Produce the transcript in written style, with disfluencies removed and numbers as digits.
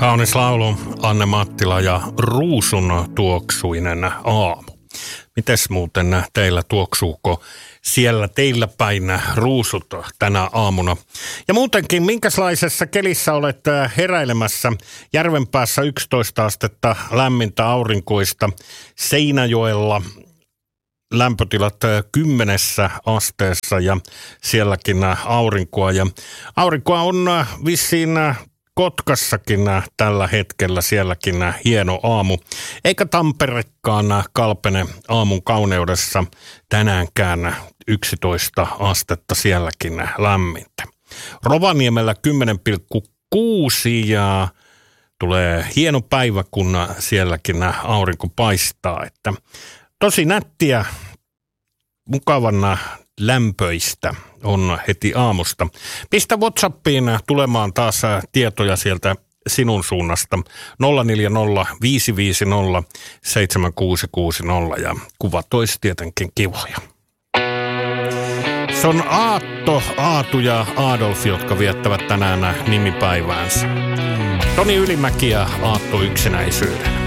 Kaunis laulu, Anne Mattila ja ruusun tuoksuinen aamu. Mites muuten teillä tuoksuuko siellä teillä päin ruusut tänä aamuna? Ja muutenkin, minkälaisessa kelissä olet heräilemässä? Järvenpäässä 11 astetta lämmintä aurinkoista, Seinäjoella lämpötilat 10 asteessa ja sielläkin aurinkoa. Ja aurinkoa on vissiin Kotkassakin tällä hetkellä, sielläkin hieno aamu. Eikä Tamperekaan kalpene aamun kauneudessa tänäänkään 11 astetta, sielläkin lämmintä. Rovaniemellä 10,6 ja tulee hieno päivä, kun sielläkin aurinko paistaa. Että tosi nättiä, mukavan lämpöistä on heti aamusta. Pistä WhatsAppiin tulemaan taas tietoja sieltä sinun suunnasta 040 550 7660 ja kuvat olisi tietenkin kivoja. Se on Aatu ja Adolf, jotka viettävät tänään nimipäiväänsä. Toni Ylimäki ja Aatto yksinäisyyden.